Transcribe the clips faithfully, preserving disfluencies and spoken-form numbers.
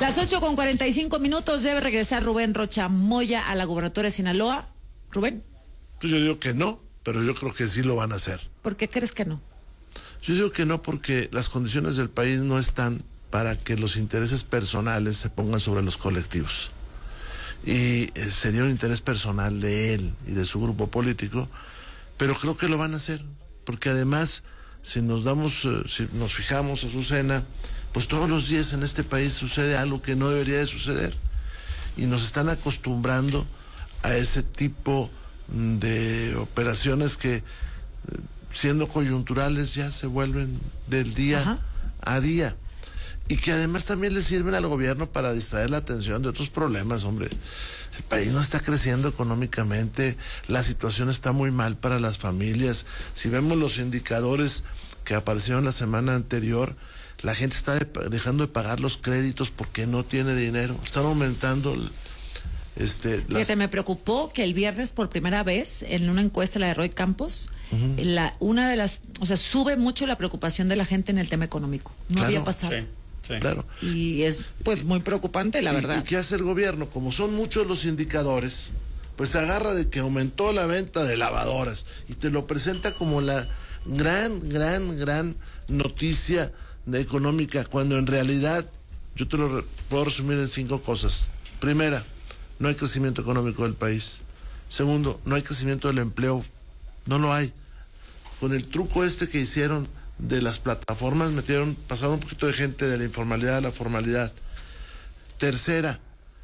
Las ocho con cuarenta y cinco minutos, debe regresar Rubén Rocha Moya a la gubernatura de Sinaloa. Rubén. Pues yo digo que no, pero yo creo que sí lo van a hacer. ¿Por qué crees que no? Yo digo que no porque las condiciones del país no están para que los intereses personales se pongan sobre los colectivos. Y eh, sería un interés personal de él y de su grupo político, pero creo que lo van a hacer, porque además, si nos damos, eh, si nos fijamos, Azucena, pues todos los días en este país sucede algo que no debería de suceder, y nos están acostumbrando a ese tipo de operaciones que, eh, siendo coyunturales, ya se vuelven del día Ajá. a día. Y que además también le sirven al gobierno para distraer la atención de otros problemas, hombre. El país no está creciendo económicamente, la situación está muy mal para las familias. Si vemos los indicadores que aparecieron la semana anterior, la gente está de, dejando de pagar los créditos porque no tiene dinero. Están aumentando... Este, las... Fíjate, me preocupó que el viernes por primera vez en una encuesta, la de Roy Campos, uh-huh. la, una de las, o sea, sube mucho la preocupación de la gente en el tema económico. No claro. había pasado. Sí. Sí. Claro. Y es pues muy preocupante, la ¿Y, verdad. ¿Y qué hace el gobierno? Como son muchos los indicadores, pues se agarra de que aumentó la venta de lavadoras y te lo presenta como la gran, gran, gran noticia de económica, cuando en realidad, yo te lo re- puedo resumir en cinco cosas. Primera, no hay crecimiento económico del país. Segundo, no hay crecimiento del empleo. No lo hay. Con el truco este que hicieron de las plataformas, metieron, pasaron un poquito de gente de la informalidad a la formalidad. Tercera,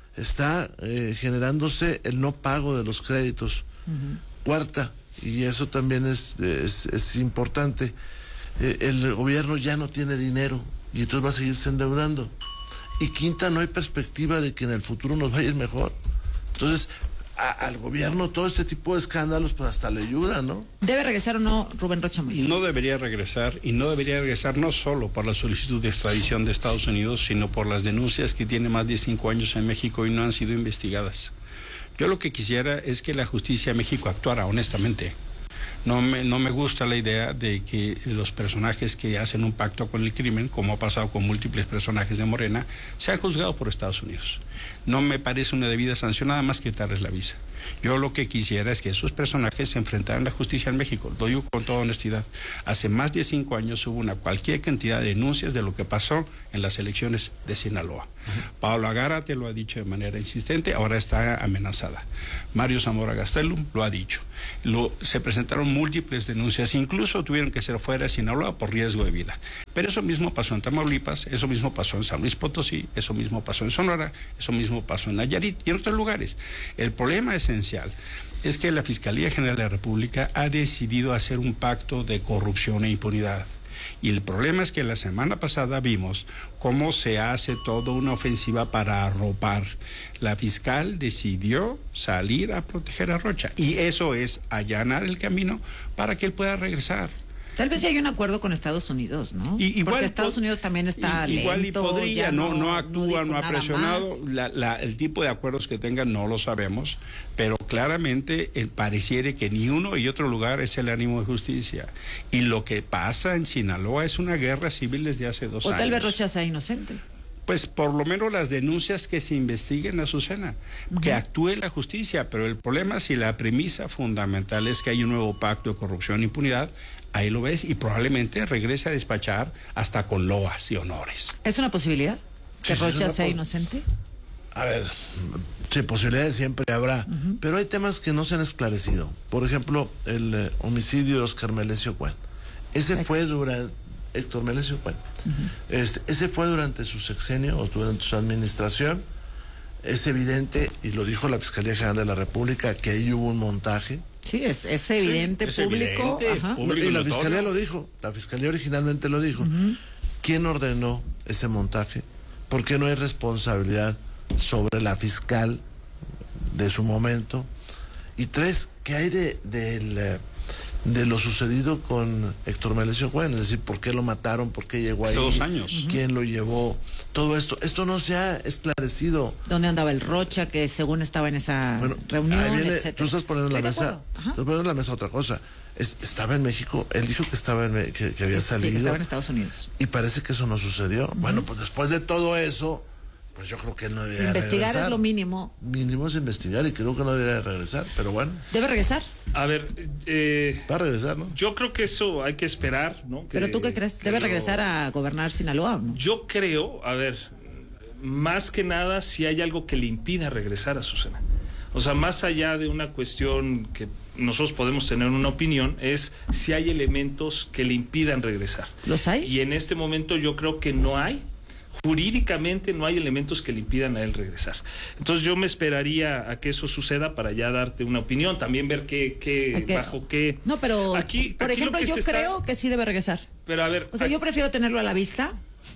está eh, generándose el no pago de los créditos. Uh-huh. Cuarta, y eso también es, es, es importante, eh, el gobierno ya no tiene dinero y entonces va a seguirse endeudando. Y quinta, no hay perspectiva de que en el futuro nos vaya a ir mejor. Entonces, a, al gobierno todo este tipo de escándalos pues hasta le ayuda, ¿no? ¿Debe regresar o no Rubén Rocha Moya? No debería regresar, y no debería regresar no solo por la solicitud de extradición de Estados Unidos, sino por las denuncias que tiene más de cinco años en México y no han sido investigadas. Yo lo que quisiera es que la justicia de México actuara honestamente. No me, no me gusta la idea de que los personajes que hacen un pacto con el crimen, como ha pasado con múltiples personajes de Morena, sean juzgados por Estados Unidos. No me parece una debida sanción, nada más quitarles la visa. Yo lo que quisiera es que esos personajes se enfrentaran a la justicia en México. Lo digo con toda honestidad. Hace más de cinco años hubo una cualquier cantidad de denuncias de lo que pasó en las elecciones de Sinaloa. Uh-huh. Pablo Agárate lo ha dicho de manera insistente, ahora está amenazada. Mario Zamora Gastelum lo ha dicho. Lo, se presentaron múltiples denuncias, incluso tuvieron que ser fuera de Sinaloa por riesgo de vida. Pero eso mismo pasó en Tamaulipas, eso mismo pasó en San Luis Potosí, eso mismo pasó en Sonora, eso mismo pasó en Nayarit y en otros lugares. El problema esencial es que la Fiscalía General de la República ha decidido hacer un pacto de corrupción e impunidad. Y el problema es que la semana pasada vimos cómo se hace toda una ofensiva para arropar. La fiscal decidió salir a proteger a Rocha y eso es allanar el camino para que él pueda regresar. Tal vez ya hay un acuerdo con Estados Unidos, ¿no? Y, igual, porque Estados Unidos también está y, igual lento. Igual y podría, no, no, no actúa, no, no ha presionado. La, la, el tipo de acuerdos que tengan no lo sabemos, pero claramente eh, pareciera que ni uno y otro lugar es el ánimo de justicia. Y lo que pasa en Sinaloa es una guerra civil desde hace dos o años. O tal vez Rocha sea inocente. Pues por lo menos las denuncias que se investiguen, Azucena, uh-huh. que actúe la justicia, pero el problema, si la premisa fundamental es que hay un nuevo pacto de corrupción e impunidad, ahí lo ves y probablemente regrese a despachar hasta con loas y honores. ¿Es una posibilidad que sí, Rocha sí, sea po- inocente? A ver, sí, posibilidades siempre habrá, uh-huh. pero hay temas que no se han esclarecido. Por ejemplo, el eh, homicidio de Oscar Melesio Cuen. Ese Exacto. fue durante... Héctor Melesio Cuen. Uh-huh. Este, ese fue durante su sexenio o durante su administración. Es evidente, y lo dijo la Fiscalía General de la República, que ahí hubo un montaje. Sí, es, es evidente, sí, es público. Evidente, Ajá. público. Y la Fiscalía lo dijo, la Fiscalía originalmente lo dijo. Uh-huh. ¿Quién ordenó ese montaje? ¿Por qué no hay responsabilidad sobre la fiscal de su momento? Y tres, ¿qué hay de, de, de, de lo sucedido con Héctor Melesio Cuen? Es decir, ¿por qué lo mataron? ¿Por qué llegó ahí? Hace dos años. ¿Quién lo llevó? Todo esto, esto no se ha esclarecido. ¿Dónde andaba el Rocha, que según estaba en esa bueno, reunión, ahí viene, etcétera? Tú estás poniendo en la mesa, estás poniendo en la mesa otra cosa. Es, estaba en México, él dijo que estaba en, que, que había sí, salido. Sí, que estaba en Estados Unidos. Y parece que eso no sucedió. Uh-huh. Bueno, pues después de todo eso, pues yo creo que él no debería investigar regresar. Es lo mínimo. Mínimo es investigar y creo que no debería regresar, pero bueno. ¿Debe regresar? A ver, eh, va a regresar, ¿no? Yo creo que eso hay que esperar, ¿no? Que, ¿Pero tú qué crees? ¿Debe regresar lo... a gobernar Sinaloa o no? Yo creo, a ver, más que nada si hay algo que le impida regresar a Azucena. O sea, más allá de una cuestión que nosotros podemos tener una opinión, es si hay elementos que le impidan regresar. ¿Los hay? Y en este momento yo creo que no hay. Jurídicamente no hay elementos que le impidan a él regresar. Entonces yo me esperaría a que eso suceda para ya darte una opinión, también ver qué, qué okay. bajo qué. No, pero aquí, por aquí ejemplo yo creo está... que sí debe regresar. Pero a ver, o sea, aquí... yo prefiero tenerlo a la vista.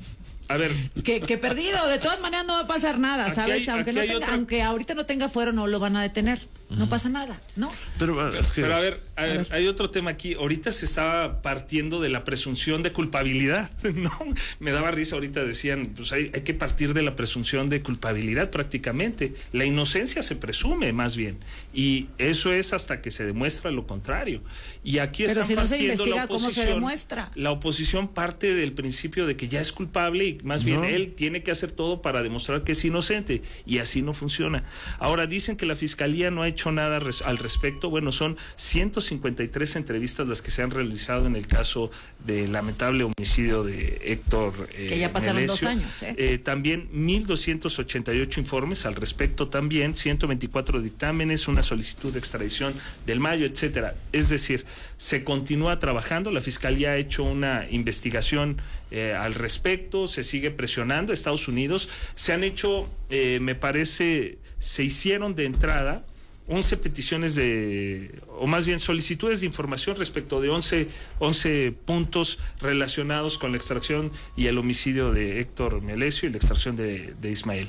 A ver, que, que perdido, de todas maneras no va a pasar nada, ¿sabes? Hay, aunque no tenga, otra... aunque ahorita no tenga fuero, no lo van a detener. No pasa nada, ¿no? Pero, es que... Pero a ver, a ver, a ver, hay otro tema aquí. Ahorita se estaba partiendo de la presunción de culpabilidad, ¿no? Me daba risa, ahorita decían, pues hay, hay que partir de la presunción de culpabilidad prácticamente. La inocencia se presume, más bien. Y eso es hasta que se demuestra lo contrario. Y aquí Pero están si no se partiendo investiga, la oposición. ¿cómo se demuestra? La oposición parte del principio de que ya es culpable y más bien no. él tiene que hacer todo para demostrar que es inocente. Y así no funciona. Ahora dicen que la Fiscalía no ha hecho nada res, al respecto. Bueno, son ciento cincuenta y tres entrevistas las que se han realizado en el caso del lamentable homicidio de Héctor eh, que ya pasaron Melesio. dos años ¿eh? Eh, también mil doscientos ochenta y ocho informes al respecto, también ciento veinticuatro dictámenes, una solicitud de extradición del Mayo, etcétera. Es decir, se continúa trabajando, la Fiscalía ha hecho una investigación eh, al respecto, se sigue presionando a Estados Unidos, se han hecho, eh, me parece, se hicieron de entrada once peticiones de, o más bien solicitudes de información respecto de once, once puntos relacionados con la extracción y el homicidio de Héctor Melesio y la extracción de, de Ismael.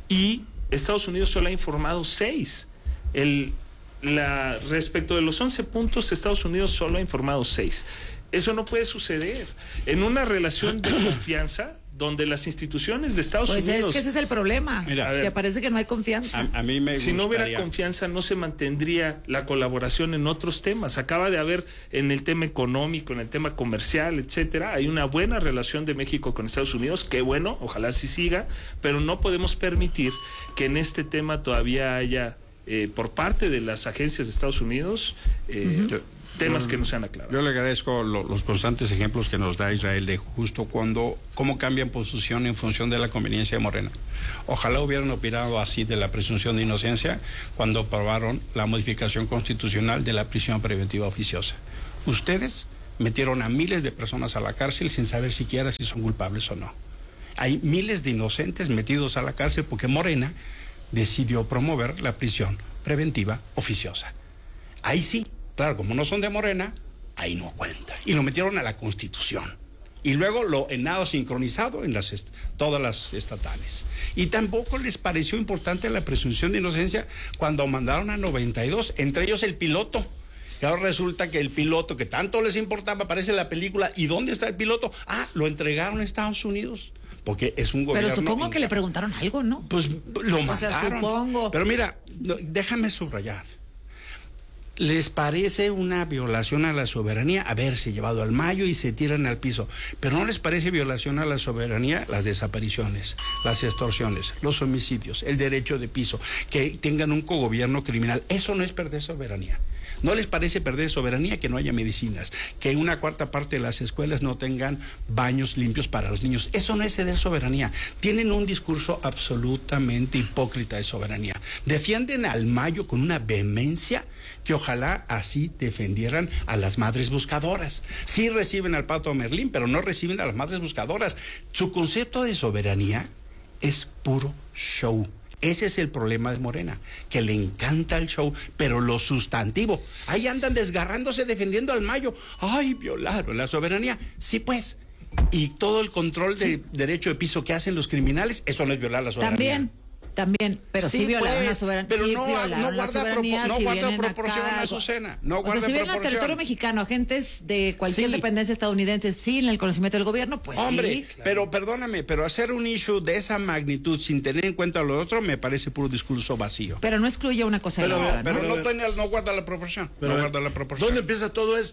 Y Estados Unidos solo ha informado seis. El, la, respecto de los once puntos, Estados Unidos solo ha informado seis. Eso no puede suceder. En una relación de confianza, donde las instituciones de Estados pues Unidos... Pues es que ese es el problema, Mira, que parece que no hay confianza. A, a mí me si gustaría... no hubiera confianza, no se mantendría la colaboración en otros temas. Acaba de haber en el tema económico, en el tema comercial, etcétera, hay una buena relación de México con Estados Unidos, qué bueno, ojalá así siga, pero no podemos permitir que en este tema todavía haya, eh, por parte de las agencias de Estados Unidos, eh, uh-huh. Yo, temas yo, que no se han aclarado. Yo le agradezco lo, los constantes ejemplos que nos da Israel de justo cuando, cómo cambian posición en función de la conveniencia de Morena. Ojalá hubieran opinado así de la presunción de inocencia cuando aprobaron la modificación constitucional de la prisión preventiva oficiosa. Ustedes metieron a miles de personas a la cárcel sin saber siquiera si son culpables o no. Hay miles de inocentes metidos a la cárcel porque Morena decidió promover la prisión preventiva oficiosa. Ahí sí. Claro, como no son de Morena, ahí no cuenta. Y lo metieron a la Constitución. Y luego lo en nada sincronizado en las est- todas las estatales. Y tampoco les pareció importante la presunción de inocencia cuando mandaron a noventa y dos, entre ellos el piloto. Que ahora resulta que el piloto que tanto les importaba aparece en la película. ¿Y dónde está el piloto? Ah, lo entregaron a Estados Unidos. Porque es un gobierno... Pero supongo inca- que le preguntaron algo, ¿no? Pues lo o mandaron. sea, supongo. Pero mira, no, déjame subrayar. ¿Les parece una violación a la soberanía haberse llevado al Mayo y se tiran al piso? Pero ¿no les parece violación a la soberanía las desapariciones, las extorsiones, los homicidios, el derecho de piso, que tengan un cogobierno criminal? Eso no es perder soberanía. ¿No les parece perder soberanía que no haya medicinas, que una cuarta parte de las escuelas no tengan baños limpios para los niños? Eso no es ceder soberanía. Tienen un discurso absolutamente hipócrita de soberanía. Defienden al Mayo con una vehemencia que ojalá así defendieran a las madres buscadoras. Sí reciben al Pato Merlín, pero no reciben a las madres buscadoras. Su concepto de soberanía es puro show. Ese es el problema de Morena, que le encanta el show, pero lo sustantivo. Ahí andan desgarrándose defendiendo al Mayo. Ay, violaron la soberanía. Sí, pues. Y todo el control de sí. derecho de piso que hacen los criminales, eso no es violar la soberanía. También. También, pero sí, sí violaron pues, la soberanía. Pero sí no, no guarda, soberanía, propo, no si guarda proporción acá, a Azucena. No o guarda sea, si vienen proporción. al territorio mexicano, agentes de cualquier sí. dependencia estadounidense sin el conocimiento del gobierno, pues Hombre, sí. Hombre, pero perdóname, pero hacer un issue de esa magnitud sin tener en cuenta lo otro me parece puro discurso vacío. Pero no excluye una cosa pero, y la otra, pero ¿no? no, tiene, no guarda la proporción. Pero no guarda la proporción. ¿Dónde empieza todo esto?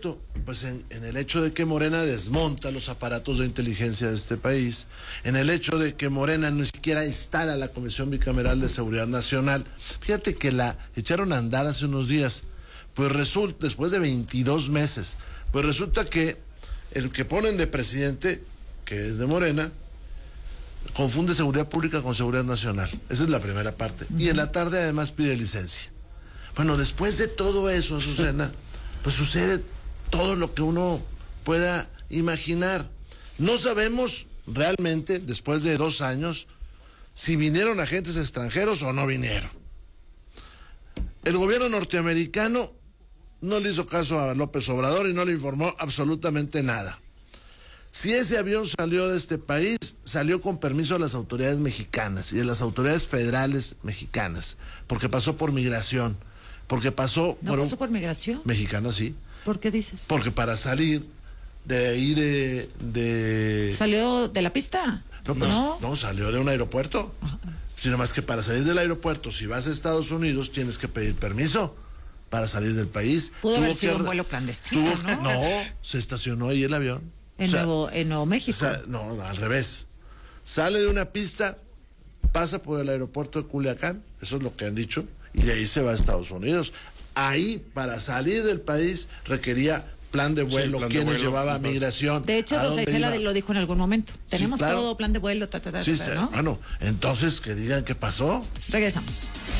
pues en, en el hecho de que Morena desmonta los aparatos de inteligencia de este país, en el hecho de que Morena ni siquiera instala la Comisión Bicameral de Seguridad Nacional. Fíjate que la echaron a andar hace unos días, pues resulta, después de veintidós meses, pues resulta que el que ponen de presidente, que es de Morena, confunde seguridad pública con seguridad nacional. Esa es la primera parte. Uh-huh. Y en la tarde además pide licencia. Bueno, después de todo eso, Azucena, pues sucede todo lo que uno pueda imaginar. No sabemos realmente, después de dos años, si vinieron agentes extranjeros o no vinieron. El gobierno norteamericano no le hizo caso a López Obrador y no le informó absolutamente nada. Si ese avión salió de este país, salió con permiso de las autoridades mexicanas y de las autoridades federales mexicanas, porque pasó por migración, porque pasó... ¿No por pasó un... por migración? Mexicana, sí. ¿Por qué dices? Porque para salir de ahí de... de... ¿Salió de la pista? No, pero no. no, salió de un aeropuerto. Ajá. Sino más que para salir del aeropuerto, si vas a Estados Unidos, tienes que pedir permiso para salir del país. Pudo Tuvo haber sido que... un vuelo clandestino, tuvo... ¿no? No, se estacionó ahí el avión. En, o sea, Nuevo, en Nuevo México. O sea, no, no, al revés. Sale de una pista, pasa por el aeropuerto de Culiacán, eso es lo que han dicho, y de ahí se va a Estados Unidos. Ahí, para salir del país, requería plan de vuelo, sí, plan quienes de vuelo, llevaba no, migración. De hecho, Rosa Isela lo dijo en algún momento. Tenemos sí, claro. todo plan de vuelo, ta, ta, ta, sí, ta, ¿no? Bueno, entonces que digan qué pasó. Regresamos.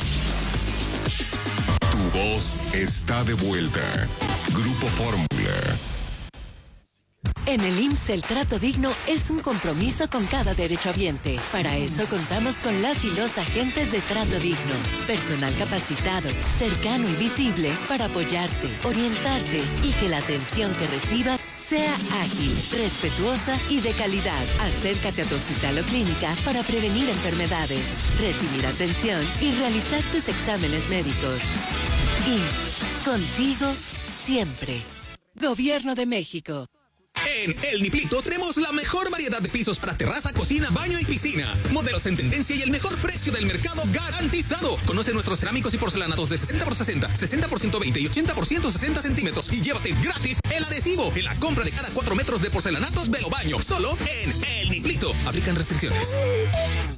Tu voz está de vuelta. Grupo Fórmula. En el I M S S el trato digno es un compromiso con cada derechohabiente. Para eso contamos con las y los agentes de trato digno. Personal capacitado, cercano y visible para apoyarte, orientarte y que la atención que recibas sea ágil, respetuosa y de calidad. Acércate a tu hospital o clínica para prevenir enfermedades, recibir atención y realizar tus exámenes médicos. I M S S, contigo siempre. Gobierno de México. En El Niplito tenemos la mejor variedad de pisos para terraza, cocina, baño y piscina. Modelos en tendencia y el mejor precio del mercado garantizado. Conoce nuestros cerámicos y porcelanatos de sesenta por sesenta, sesenta por ciento veinte y ochenta por ciento sesenta centímetros. Y llévate gratis el adhesivo en la compra de cada cuatro metros de porcelanatos Velo Baño. Solo en El Niplito. Aplican restricciones.